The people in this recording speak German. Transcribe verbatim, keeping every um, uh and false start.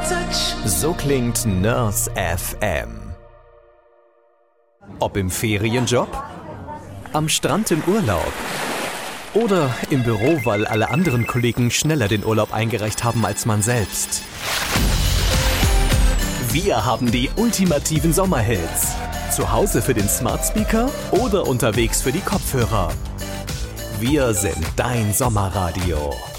So klingt Nurse F M. Ob im Ferienjob, am Strand im Urlaub oder im Büro, weil alle anderen Kollegen schneller den Urlaub eingereicht haben als man selbst. Wir haben die ultimativen Sommerhits. Zu Hause für den Smart Speaker oder unterwegs für die Kopfhörer. Wir sind dein Sommerradio.